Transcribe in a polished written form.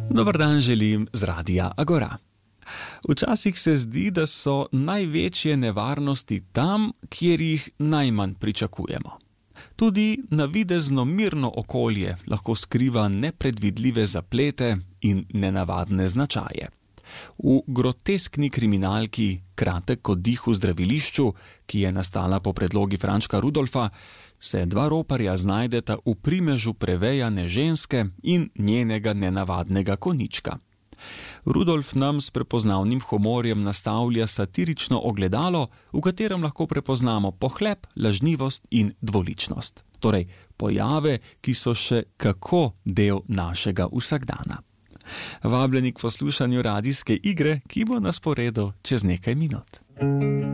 Dober dan želim z Radia Agora. Včasih se zdi, da so največje nevarnosti tam, kjer jih najmanj pričakujemo. Tudi navidezno mirno okolje lahko skriva nepredvidljive zaplete in nenavadne značaje. V groteskni kriminalki Kratek oddih v zdravilišču, ki je nastala po predlogi Frančka Rudolfa, se dva roparja znajdeta v primežu prevejane ženske in njenega nenavadnega konjička. Rudolf nam s prepoznavnim humorjem nastavlja satirično ogledalo, v katerem lahko prepoznamo pohlep, lažnivost in dvoličnost. Torej, pojave, ki so še kako del našega vsakdana. Vabljeni k poslušanju radijske igre, ki bo na sporedu čez nekaj minut.